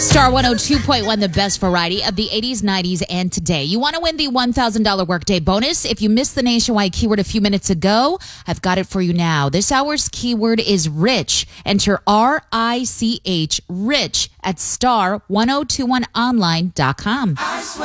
Star 102.1, the best variety of the 80s, 90s, and today. You want to win the $1,000 workday bonus? If you missed the nationwide keyword a few minutes ago, I've got it for you now. This hour's keyword is rich. Enter RICH, rich, at star1021online.com.